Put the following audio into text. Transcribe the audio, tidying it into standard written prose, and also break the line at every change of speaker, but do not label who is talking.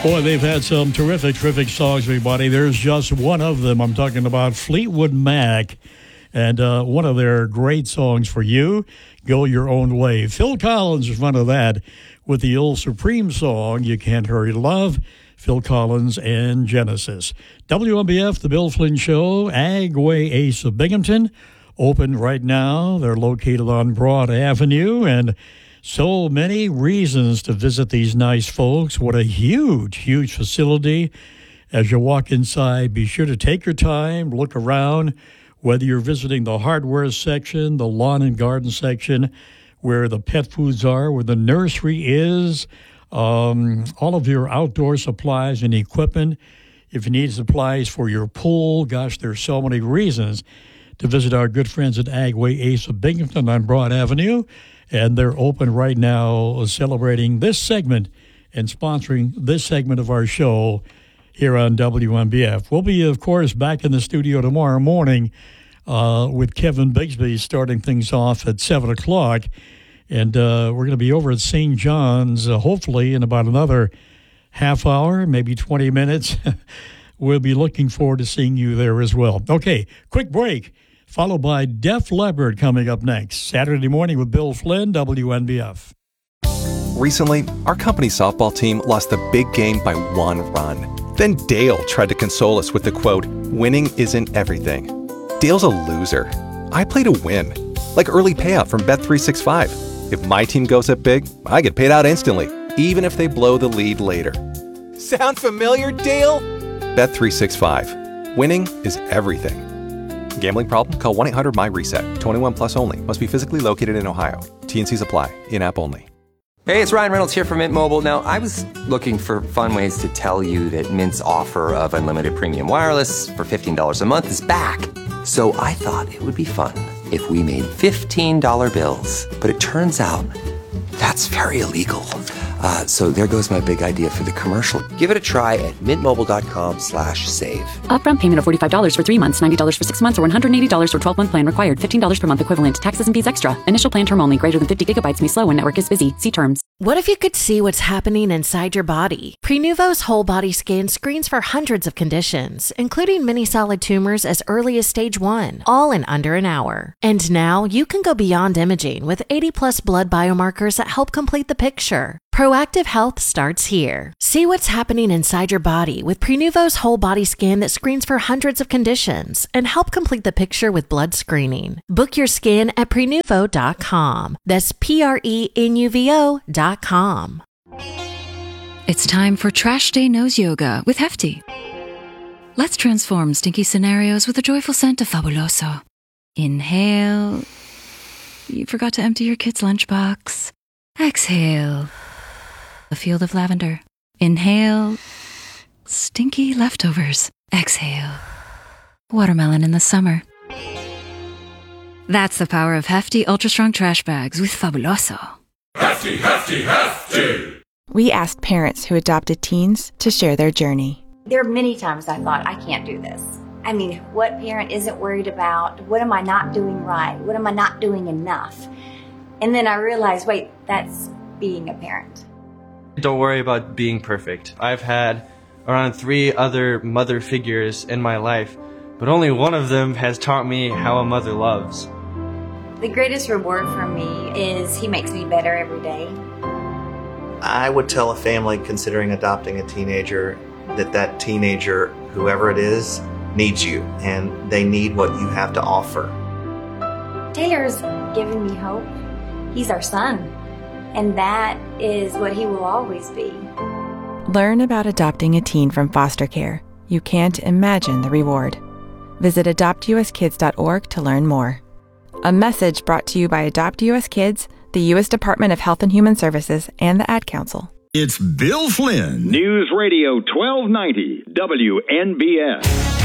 Boy, they've had some terrific songs, everybody. There's just one of them. I'm talking about Fleetwood Mac. And one of their great songs for you, Go Your Own Way. Phil Collins in front of that with the old Supreme song, You Can't Hurry Love, Phil Collins and Genesis. WNBF, The Bill Flynn Show, Agway Ace of Binghamton, open right now. They're located on Broad Avenue, and so many reasons to visit these nice folks. What a huge facility. As you walk inside, be sure to take your time, look around, whether you're visiting the hardware section, the lawn and garden section, where the pet foods are, where the nursery is, all of your outdoor supplies and equipment. If you need supplies for your pool, gosh, there's so many reasons to visit our good friends at Agway Ace of Binghamton on Broad Avenue. And they're open right now, celebrating this segment and sponsoring this segment of our show here on WNBF. We'll be, of course, back in the studio tomorrow morning with Kevin Bigsby starting things off at 7 o'clock. And we're going to be over at St. John's, hopefully, in about another half hour, maybe 20 minutes. We'll be looking forward to seeing you there as well. Okay, quick break, followed by Def Leppard coming up next. Saturday morning with Bill Flynn, WNBF.
Recently, our company softball team lost the big game by 1 run. Then Dale tried to console us with the quote, "Winning isn't everything." Dale's a loser. I play to win, like early payout from Bet365. If my team goes up big, I get paid out instantly, even if they blow the lead later. Sound familiar, Dale? Bet365. Winning is everything. Gambling problem? Call 1-800-MY-RESET. 21 plus only. Must be physically located in Ohio. T&Cs apply. In-app only.
Hey, it's Ryan Reynolds here from Mint Mobile. Now, I was looking for fun ways to tell you that Mint's offer of unlimited premium wireless for $15 a month is back. So I thought it would be fun if we made $15 bills. But it turns out that's very illegal. So there goes my big idea for the commercial. Give it a try at mintmobile.com/save.
Upfront payment of $45 for 3 months, $90 for 6 months, or $180 for 12-month plan required. $15 per month equivalent. Taxes and fees extra. Initial plan term only. Greater than 50 gigabytes may slow when network is busy. See terms.
What if you could see what's happening inside your body? Prenuvo's whole body scan screens for hundreds of conditions, including many solid tumors as early as stage 1, all in under an hour. And now you can go beyond imaging with 80+ blood biomarkers that help complete the picture. Proactive health starts here. See what's happening inside your body with Prenuvo's whole body scan that screens for hundreds of conditions and help complete the picture with blood screening. Book your scan at Prenuvo.com. That's Prenuvo.com.
It's time for Trash Day Nose Yoga with Hefty. Let's transform stinky scenarios with a joyful scent of Fabuloso. Inhale. You forgot to empty your kid's lunchbox. Exhale. A field of lavender. Inhale. Stinky leftovers. Exhale. Watermelon in the summer. That's the power of Hefty Ultra Strong Trash Bags with Fabuloso.
Hefty, Hefty, Hefty!
We asked parents who adopted teens to share their journey.
There are many times I thought, I can't do this. I mean, what parent isn't worried about? What am I not doing right? What am I not doing enough? And then I realized, wait, that's being a parent.
Don't worry about being perfect. I've had around 3 other mother figures in my life, but only one of them has taught me how a mother loves.
The greatest reward for me is he makes me better every day.
I would tell a family considering adopting a teenager that teenager, whoever it is, needs you, and they need what you have to offer.
Taylor's given me hope. He's our son. And that is what he will always be.
Learn about adopting a teen from foster care. You can't imagine the reward. Visit adoptuskids.org to learn more. A message brought to you by Adopt US Kids, the U.S. Department of Health and Human Services, and the Ad Council.
It's Bill Flynn. News Radio 1290, WNBF.